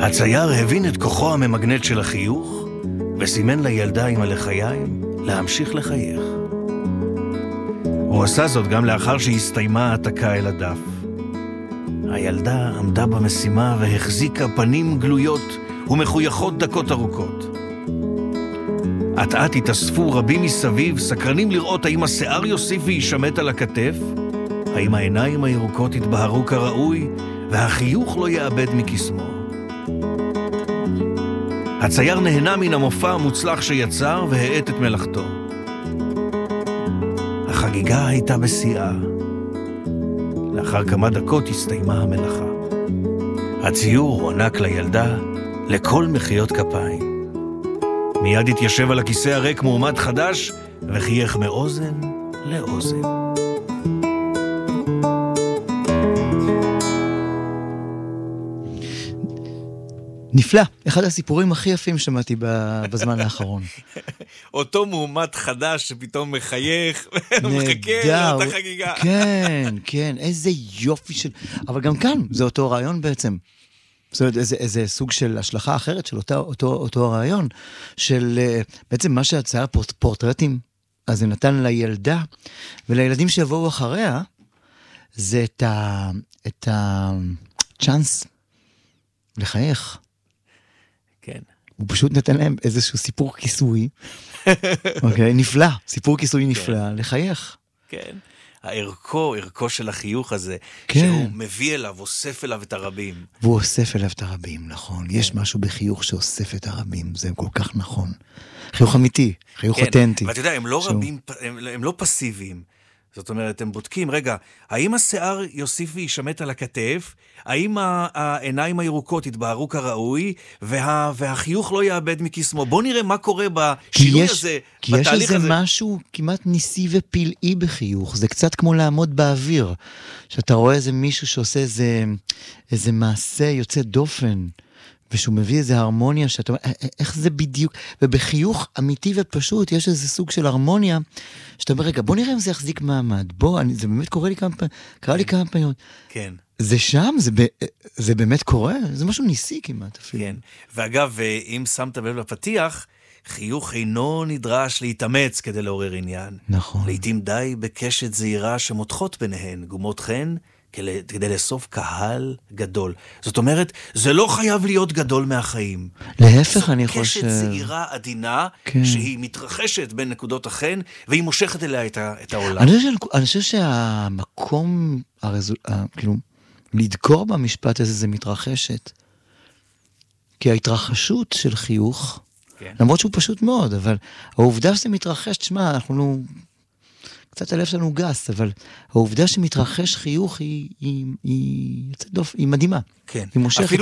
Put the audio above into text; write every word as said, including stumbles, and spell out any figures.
הצייר הבין את כוחו הממגנט של החיוך, וסימן לילדה עם הלחיים להמשיך לחייך. הוא עשה זאת גם לאחר שהסתיימה העתקה אל הדף. הילדה עמדה במשימה והחזיקה פנים גלויות ומחויכות דקות ארוכות. עט עט התאספו רבים מסביב, סקרנים לראות האם השיער יוסיף וישמט על הכתף, האם העיניים הירוקות יתבהרו כראוי, והחיוך לא יאבד מקסמו. הצייר נהנה מן המופע המוצלח שיצר והעט את מלאכתו. החגיגה הייתה בשיאה. לאחר כמה דקות הסתיימה המלאכה. הציור הוענק לילדה לכל מחיאות כפיים. מיד התיישב על הכיסא הריק מועמד חדש וחייך מאוזן לאוזן. נפלא, אחד הסיפורים הכי יפים שמעתי בזמן האחרון. אותו מועמד חדש שפתאום מחייך ומחכה לאותה חגיגה. כן, כן, איזה יופי של... אבל גם כאן, זה אותו רעיון בעצם. זאת אומרת, איזה, איזה סוג של השלכה אחרת של אותו, אותו, אותו רעיון, של בעצם מה שהצייר פורט, פורטרטים, אז זה נתן לילדה, ולילדים שיבואו אחריה, זה את ה... את הצ'אנס לחייך. כן. הוא פשוט נתן להם איזשהו סיפור כיסוי, אוקיי, נפלא, סיפור כיסוי נפלא, לחייך. כן. הערכו, ערכו של החיוך הזה, כן. שהוא מביא אליו, אוסף אליו את הרבים. והוא אוסף אליו את הרבים, נכון. כן. יש משהו בחיוך שאוסף את הרבים, זה כל כך נכון. חיוך אמיתי, חיוך כן. אותנטי. ואתה יודע, הם לא שהוא... רבים, הם, הם לא פסיביים. זאת אומרת, הם בודקים, רגע, האם השיער יוסיף וישמט על הכתף? האם העיניים הירוקות יתבהרו כראוי? וה, והחיוך לא יאבד מקסמו? בוא נראה מה קורה בשינוי הזה, כי בתהליך הזה. כי יש איזה משהו כמעט ניסי ופלאי בחיוך. זה קצת כמו לעמוד באוויר. שאתה רואה איזה מישהו שעושה איזה, איזה מעשה יוצא דופן. ושהוא מביא איזו הרמוניה, שאתה אומר, איך זה בדיוק, ובחיוך אמיתי ופשוט, יש איזה סוג של הרמוניה, שאתה אומר, רגע, בוא נראה אם זה יחזיק מעמד, בוא, אני, זה באמת קורה לי כמה פעמים, קרה לי כמה פעמים. כן. זה שם, זה, זה באמת קורה, זה משהו ניסי כמעט אפילו. כן, ואגב, אם שמת לב לפתיח, חיוך אינו נדרש להתאמץ כדי לעורר עניין. נכון. לעתים די בקשת זהירה שמותחות ביניהן, גומות חן, כדי לאסוף קהל גדול. זאת אומרת, זה לא חייב להיות גדול מהחיים. להפך, אני חושב... זו קשת זהירה עדינה, כן. שהיא מתרחשת בין נקודות החן, והיא מושכת אליה את, ה, את העולם. אני חושב, אני חושב שהמקום, הרזול, כאילו, לדקור במשפט הזה, זה מתרחשת. כי ההתרחשות של חיוך, כן. למרות שהוא פשוט מאוד, אבל העובדה שזה מתרחש, תשמע, אנחנו לא... קצת הלב שלנו גס, אבל העובדה שמתרחש חיוך היא, היא, היא, היא, היא מדהימה. כן. היא מושכת.